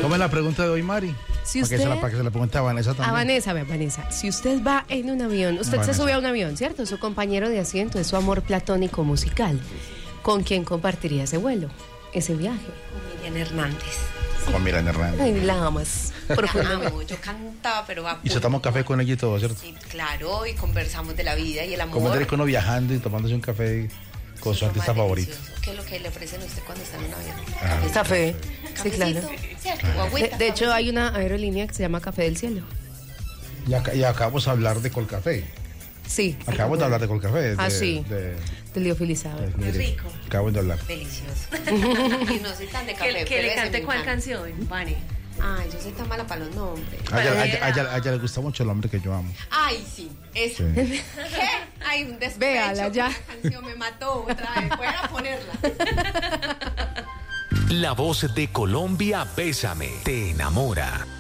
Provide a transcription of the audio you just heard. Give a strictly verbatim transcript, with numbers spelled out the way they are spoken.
¿Cómo es la pregunta de hoy, Mari? Si para, usted, que se la, para que se la pregunte a Vanessa también. A Vanessa, vea, Vanessa, si usted va en un avión, usted Vanessa. se sube a un avión, ¿cierto? Su compañero de asiento es su amor platónico musical. ¿Con quién compartiría ese vuelo, ese viaje? Con Miriam Hernández. Con Miriam Hernández. Ay, la amas. Amo, yo cantaba, pero va. Y se toma café con ella y todo, ¿cierto? Sí, claro, y conversamos de la vida y el amor. Como que uno viajando y tomándose un café con su artista favorito. ¿Qué es lo que le ofrecen a usted cuando está en un avión? Ah, Café. Sí, claro. ¿Cierto? Claro. O agüita, De, de hecho, cafecito. hay una aerolínea que se llama Café del Cielo. Y, acá, y acabamos de hablar de Colcafé. Sí. Acabamos de hablar de Colcafé. De, Ah, sí. De, Del liofilizado. de- Muy mire, rico. Acabamos de hablar. Delicioso. Y no soy tan de café. Que, que pero le ese cante me cuál encanta. canción, Vane. Ay, yo soy tan mala para los nombres. A ella, a ella- Cualquiera. a ella- a ella le gusta mucho el hombre que yo amo. Ay, sí, eso. Sí. ¿Qué? Ay, un despecho. Véala ya. La canción me mató otra vez. Voy a ponerla. La voz de Colombia, Bésame, te enamora.